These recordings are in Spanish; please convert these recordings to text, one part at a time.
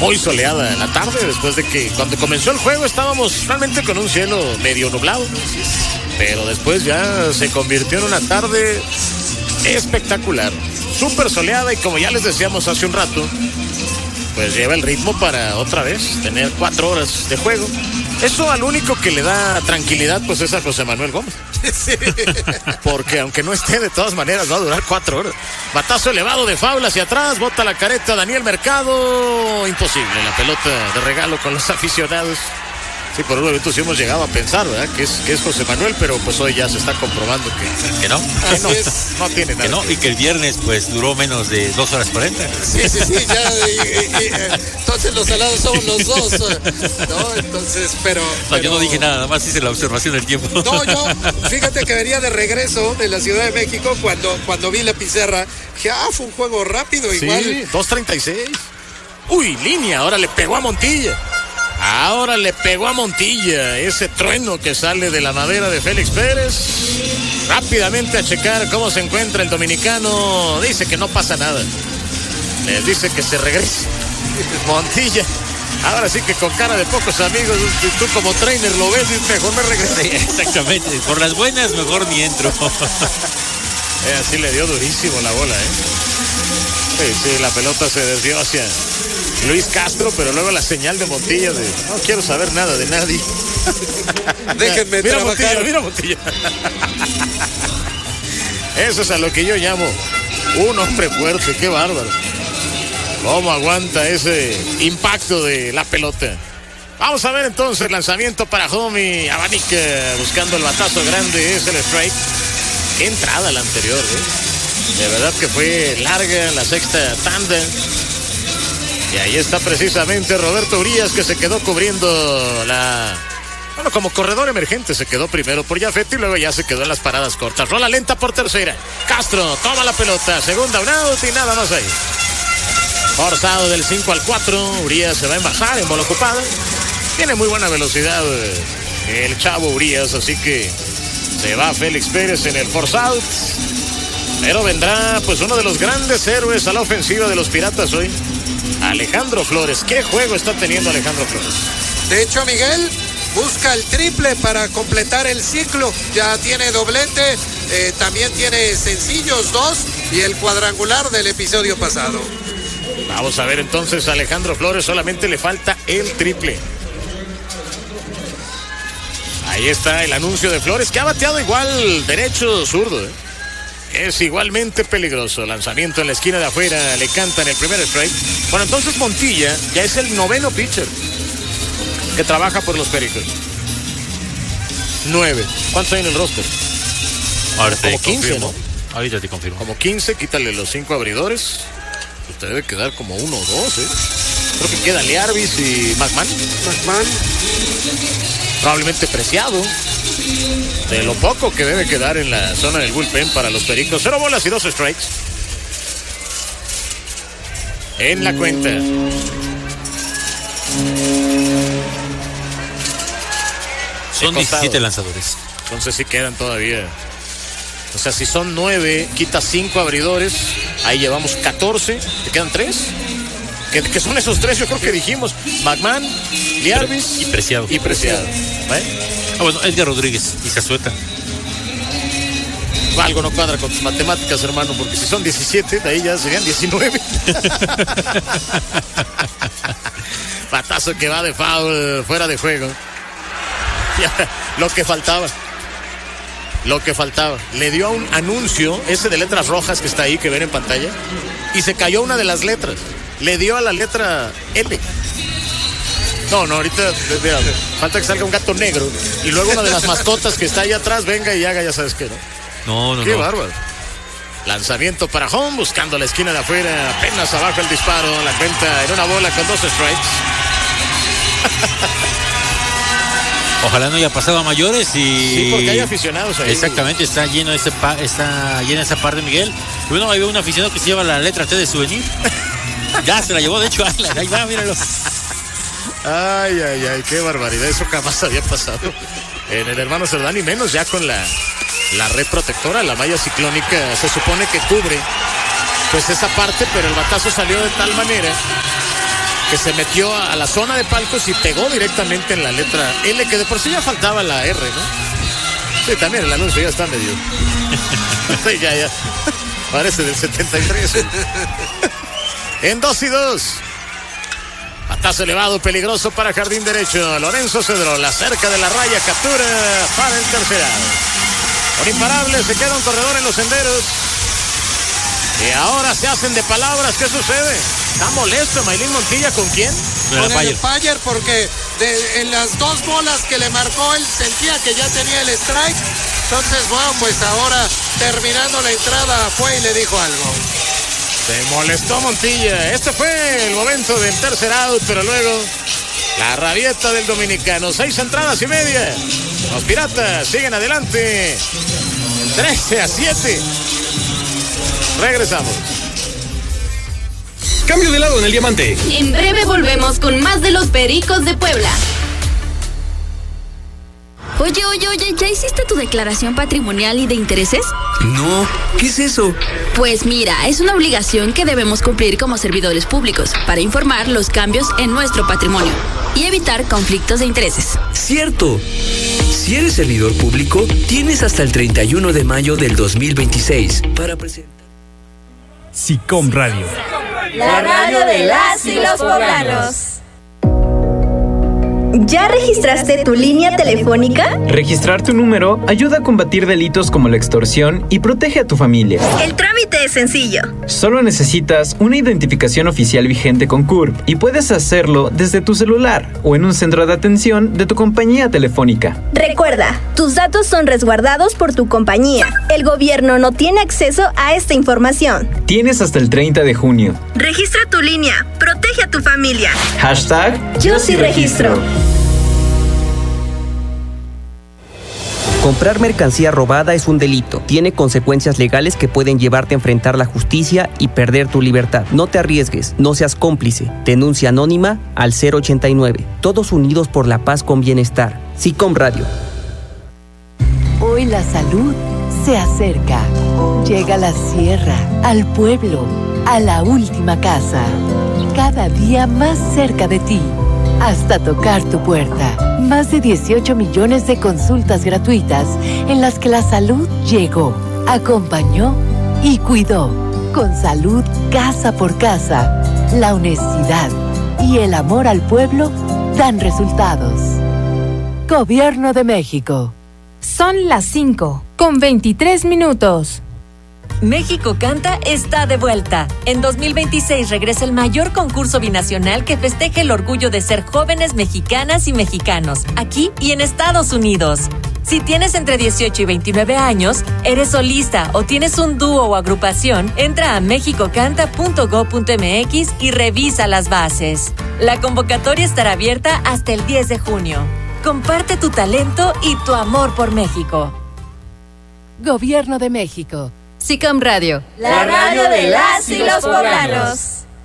muy soleada la tarde, después de que cuando comenzó el juego estábamos realmente con un cielo medio nublado, pero después ya se convirtió en una tarde espectacular, súper soleada, y como ya les decíamos hace un rato, pues lleva el ritmo para otra vez tener 4 horas de juego. Eso al único que le da tranquilidad pues es a José Manuel Gómez. Sí. Porque aunque no esté, de todas maneras va a durar 4 horas. Batazo elevado de foul hacia atrás, bota la careta Daniel Mercado. Imposible la pelota de regalo con los aficionados. Sí, por un momento sí hemos llegado a pensar, ¿verdad? Que es José Manuel, pero pues hoy ya se está comprobando que no. No tiene nada. Que no, y que el viernes pues duró menos de 2 horas 40. Sí, ya. Entonces los salados somos los dos, ¿no? Entonces, pero yo no dije nada más hice la observación del tiempo. No, yo, fíjate que venía de regreso de la Ciudad de México cuando vi la pizarra, dije, fue un juego rápido igual. Sí, 2:36. Uy, línea, ahora le pegó a Montilla. Ahora le pegó a Montilla ese trueno que sale de la madera de Félix Pérez. Rápidamente a checar cómo se encuentra el dominicano. Dice que no pasa nada. Les dice que se regrese. Montilla. Ahora sí que con cara de pocos amigos, tú como trainer lo ves y mejor me regreso. Sí, exactamente. Por las buenas mejor ni entro. Así le dio durísimo la bola, Sí, la pelota se desvió hacia Luis Castro, pero luego la señal de Montilla de no quiero saber nada de nadie. Déjenme mira trabajar. Mira Montilla. Eso es a lo que yo llamo un hombre fuerte, qué bárbaro. ¿Cómo aguanta ese impacto de la pelota? Vamos a ver entonces el lanzamiento para Homie. Abanica buscando el batazo grande, es el strike. Qué entrada la anterior, De verdad que fue larga la sexta tanda. Y ahí está precisamente Roberto Urias, que se quedó cubriendo como corredor emergente se quedó primero por Jafet y luego ya se quedó en las paradas cortas. Rola lenta por tercera. Castro toma la pelota, segunda un out y nada más ahí. Forzado del 5 al 4, Urias se va a envasar en bola ocupada. Tiene muy buena velocidad el chavo Urias, así que se va Félix Pérez en el force out. Pero vendrá pues uno de los grandes héroes a la ofensiva de los Piratas hoy, Alejandro Flores. ¿Qué juego está teniendo Alejandro Flores? De hecho, Miguel busca el triple para completar el ciclo. Ya tiene doblete, también tiene sencillos 2 y el cuadrangular del episodio pasado. Vamos a ver entonces a Alejandro Flores, solamente le falta el triple. Ahí está el anuncio de Flores, que ha bateado igual derecho zurdo. Es igualmente peligroso. Lanzamiento en la esquina de afuera, le cantan el primer strike. Bueno, entonces Montilla ya es el 9º pitcher que trabaja por los Pericos. 9. ¿Cuántos hay en el roster? Ahora como 15, confirmo. ¿no? Ahorita te confirmo. Como 15, quítale los 5 abridores. Usted debe quedar como 1 o 2, Creo que queda Learvis y McMahon. Probablemente Preciado. De lo poco que debe quedar en la zona del bullpen para los Pericos. 0 bolas y 2 strikes. En la cuenta. Son 17 lanzadores. Entonces sí quedan todavía. O sea, si son 9, quitas 5 abridores. Ahí llevamos 14. ¿Te quedan 3? Que son esos 3, yo creo que dijimos. McMahon, Liarvis y Preciado. Bueno, Edgar Rodríguez y Cazueta. Algo no cuadra con tus matemáticas, hermano, porque si son 17, de ahí ya serían 19. Patazo que va de foul, fuera de juego. Lo que faltaba. Le dio a un anuncio, ese de letras rojas que está ahí, que ven en pantalla, y se cayó una de las letras. Le dio a la letra L. No, ahorita mira, falta que salga un gato negro y luego una de las mascotas que está ahí atrás venga y haga, ya sabes qué, ¿no? Qué bárbaro. Lanzamiento para home, buscando la esquina de afuera, apenas abajo el disparo, la cuenta en 1 bola con 2 strikes. Ojalá no haya pasado a mayores y... Sí, porque hay aficionados ahí. Exactamente, está llena esa parte, Miguel. Y bueno, ahí veo un aficionado que se lleva la letra T de souvenir. Ya se la llevó, de hecho, ahí va, míralo. Ay, qué barbaridad, eso jamás había pasado en el hermano Cerdán, y menos ya con la red protectora, la malla ciclónica se supone que cubre pues esa parte, pero el batazo salió de tal manera que se metió a la zona de palcos y pegó directamente en la letra L, que de por sí ya faltaba la R, ¿no? Sí, también el anuncio ya está medio. Sí, ya. Parece del 73. En 2-2. Patazo elevado, peligroso para jardín derecho. Lorenzo Cedrola, cerca de la raya, captura para el tercer out. Por imparable, se queda un corredor en los senderos. Y ahora se hacen de palabras. ¿Qué sucede? ¿Está molesto Maylin Montilla con quién? Con el Fire, porque en las 2 bolas que le marcó él sentía que ya tenía el strike. Entonces, bueno, pues ahora terminando la entrada fue y le dijo algo. Se molestó Montilla. Este fue el momento del tercer out, pero luego la rabieta del dominicano. 6 entradas y media. Los Piratas siguen adelante. 13-7. Regresamos. Cambio de lado en el diamante. En breve volvemos con más de los Pericos de Puebla. Oye, ¿ya hiciste tu declaración patrimonial y de intereses? No, ¿qué es eso? Pues mira, es una obligación que debemos cumplir como servidores públicos para informar los cambios en nuestro patrimonio y evitar conflictos de intereses. Cierto. Si eres servidor público, tienes hasta el 31 de mayo del 2026 para presentar. SICOM Radio. La radio de las y los poblanos. ¿Ya registraste tu línea telefónica? Registrar tu número ayuda a combatir delitos como la extorsión y protege a tu familia. El trámite es sencillo. Solo necesitas una identificación oficial vigente con CURP y puedes hacerlo desde tu celular o en un centro de atención de tu compañía telefónica. Recuerda, tus datos son resguardados por tu compañía. El gobierno no tiene acceso a esta información. Tienes hasta el 30 de junio. Registra tu línea. Protege a tu familia. Hashtag Yo sí registro. Comprar mercancía robada es un delito. Tiene consecuencias legales que pueden llevarte a enfrentar la justicia y perder tu libertad. No te arriesgues, no seas cómplice. Denuncia anónima al 089. Todos unidos por la paz con bienestar. SICOM Radio. Hoy la salud se acerca. Llega a la sierra, al pueblo, a la última casa. Cada día más cerca de ti. Hasta tocar tu puerta. Más de 18 millones de consultas gratuitas en las que la salud llegó, acompañó y cuidó. Con salud casa por casa, la honestidad y el amor al pueblo dan resultados. Gobierno de México. Son las 5:23. México Canta está de vuelta. En 2026 regresa el mayor concurso binacional que festeja el orgullo de ser jóvenes mexicanas y mexicanos, aquí y en Estados Unidos. Si tienes entre 18 y 29 años, eres solista o tienes un dúo o agrupación, entra a mexicocanta.go.mx y revisa las bases. La convocatoria estará abierta hasta el 10 de junio. Comparte tu talento y tu amor por México. Gobierno de México. SICOM Radio. La radio de las y los poblanos.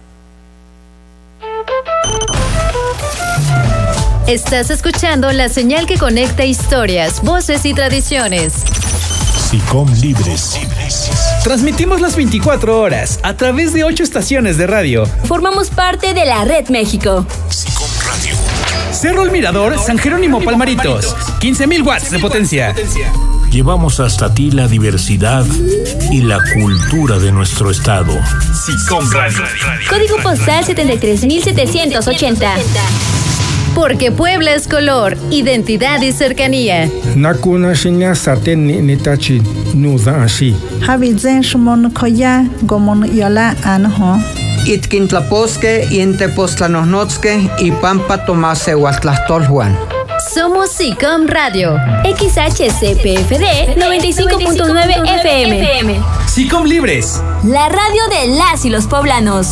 Estás escuchando la señal que conecta historias, voces y tradiciones. SICOM Libres. Transmitimos las 24 horas a través de 8 estaciones de radio. Formamos parte de la Red México. SICOM Radio. Cerro El Mirador, San Jerónimo Palmaritos. 15,000 watts de potencia. Llevamos hasta ti la diversidad y la cultura de nuestro estado. SICOM Radio. Código postal 73,780. Porque Puebla es color, identidad y cercanía. Nakuna shinya saten netachi nuza ashi. Habizen shmon koya gomon yola anho. Itkintlaposque, Intepostlanosnotzque y Pampa Tomase Huatlastolhuan. Somos SICOM Radio, XHCPFD 95.9 FM. SICOM Libres. La radio de las y los poblanos.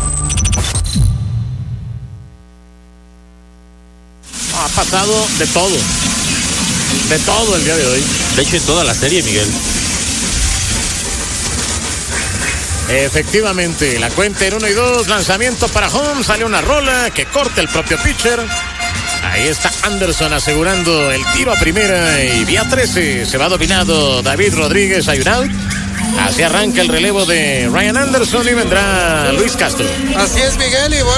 Ha pasado de todo. De todo el día de hoy. De hecho, en toda la serie, Miguel. Efectivamente, la cuenta en 1 y 2, lanzamiento para home, sale una rola que corta el propio pitcher. Ahí está Anderson asegurando el tiro a primera y vía 13 se va dominado David Rodríguez a un out. Así arranca el relevo de Ryan Anderson y vendrá Luis Castro. Así es, Miguel, y bueno,